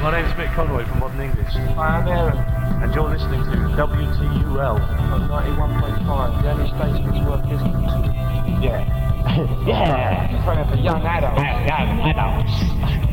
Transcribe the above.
My name's Mick Conroy from Modern English. Hi, I'm Aaron. And you're listening to WTUL On 91.5, the only station that's worth listening to. Yeah. Yeah. Playing for young adults. Young adults.